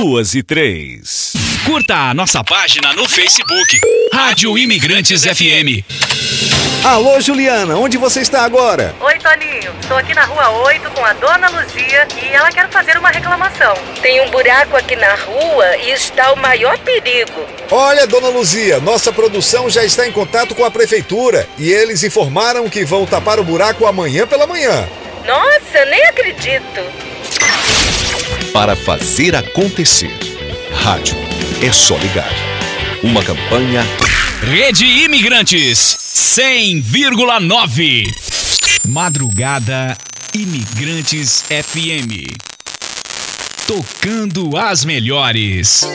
2h03. Curta a nossa página no Facebook, Rádio Imigrantes FM. Alô, Juliana, onde você está agora? Oi, Toninho. Estou aqui na Rua 8 com a Dona Luzia e ela quer fazer uma reclamação. Tem um buraco aqui na rua e está o maior perigo. Olha, Dona Luzia, nossa produção já está em contato com a prefeitura e eles informaram que vão tapar o buraco amanhã pela manhã. Nossa, nem acredito. Para fazer acontecer, rádio é só ligar. Uma campanha Rede Imigrantes 100,9. Madrugada Imigrantes FM. Tocando as melhores.